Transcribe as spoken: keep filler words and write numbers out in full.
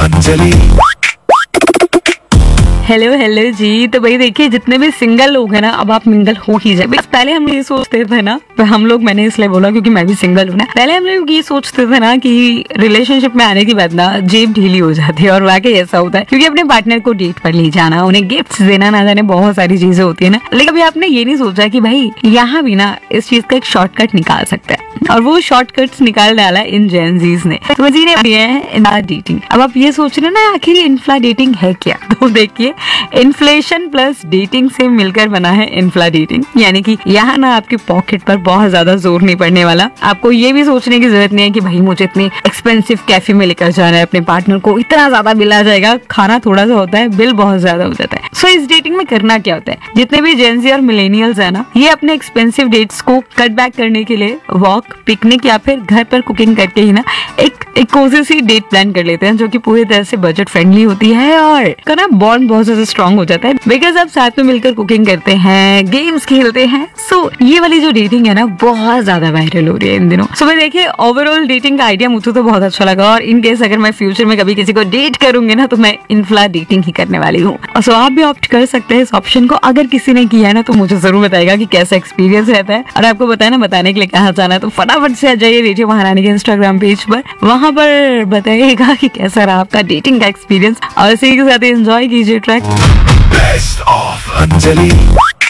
Anjali. Hello hello जी। तो भाई देखिए, जितने भी सिंगल लोग हैं ना, अब आप मिंगल हो ही जाए। पहले हम ये सोचते थे ना, हम लोग, मैंने इसलिए बोला क्योंकि मैं भी सिंगल हूँ ना, पहले हम लोग ये सोचते थे ना कि रिलेशनशिप में आने के बाद ना जेब ढीली हो जाती है, और वाकई ऐसा होता है, क्योंकि अपने पार्टनर को डेट पर ले जाना, उन्हें गिफ्ट देना, ना जाने बहुत सारी चीजें होती है ना। लेकिन अभी आपने ये नहीं सोचा कि भाई यहाँ भी ना इस चीज का एक शॉर्टकट निकाल सकते हैं, और वो शॉर्टकट्स निकाल डाला इन जेनजीज ने। तो जी ने दिए हैं इन्फ्ला डेटिंग। अब आप ये सोच रहे हैं ना, आखिर इन्फ्ला डेटिंग है क्या? तो देखिए, इन्फ्लेशन प्लस डेटिंग से मिलकर बना है इन्फ्ला डेटिंग। यानी कि यहाँ ना आपकी पॉकेट पर बहुत ज्यादा जोर नहीं पड़ने वाला। आपको ये भी सोचने की जरूरत नहीं है कि भाई मुझे इतनी एक्सपेंसिव कैफे में लेकर जाना है अपने पार्टनर को, इतना ज्यादा बिल आ जाएगा। खाना थोड़ा सा होता है, बिल बहुत ज्यादा हो जाता है। सो इस डेटिंग में करना क्या होता है, जितने भी जेंजी और मिलेनियल्स है ना, ये अपने एक्सपेंसिव डेट्स को कट बैक करने के लिए वॉक, पिकनिक या फिर घर पर कुकिंग करके ही ना एक एक कोजी सी डेट प्लान कर लेते हैं, जो कि पूरी तरह से बजट फ्रेंडली होती है, और का ना बॉन्ड बहुत ज्यादा स्ट्रॉन्ग हो जाता है, बिकॉज आप साथ में मिलकर कुकिंग करते हैं, गेम्स खेलते हैं। सो ये वाली जो डेटिंग है ना, बहुत ज्यादा वायरल हो रही है इन दिनों। सो भाई देखिए, ओवरऑल डेटिंग का आइडिया मुझे तो बहुत अच्छा लगा, और इन केस अगर मैं फ्यूचर में कभी किसी को डेट करूंगी ना, तो मैं इन्फ्ला डेटिंग ही करने वाली हूँ। सो आप भी ऑप्ट कर सकते हैं इस ऑप्शन को। अगर किसी ने किया है ना, तो मुझे जरूर बताएगा कि कैसा एक्सपीरियंस रहता है, और आपको बताया ना बताने के लिए कहाँ जाना है, तो फटाफट से आ जाइए रेडियो महारानी के इंस्टाग्राम पेज पर। वहां पर बताइएगा कि कैसा रहा आपका डेटिंग का एक्सपीरियंस, और इसी के साथ एंजॉय कीजिए ट्रैक बेस्ट ऑफ अंजलि।